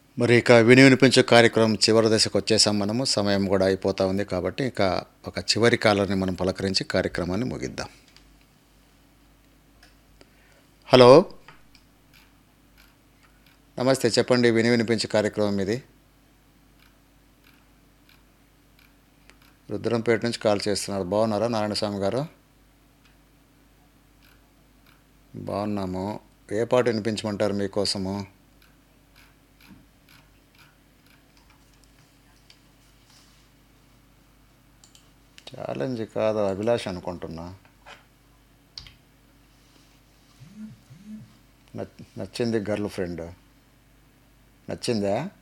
మరి ఇక వినిపించే కార్యక్రమం చివరి దశకు వచ్చేసాం మనము. సమయం కూడా అయిపోతా ఉంది కాబట్టి ఇక ఒక చివరి కాలర్ని మనం పలకరించి కార్యక్రమాన్ని ముగిద్దాం. హలో, నమస్తే, చెప్పండి. వినిపించే కార్యక్రమం ఇది. రుద్రంపేట నుంచి కాల్ చేస్తున్నారు. బాగున్నారా నారాయణస్వామి గారు? బాగున్నాము. ఏ పాట వినిపించమంటారు మీకోసము? ఛాలెంజ్ కాదు, అభిలాష్ అనుకుంటున్నా. నచ్చింది గర్ల్ ఫ్రెండ్. నచ్చిందా?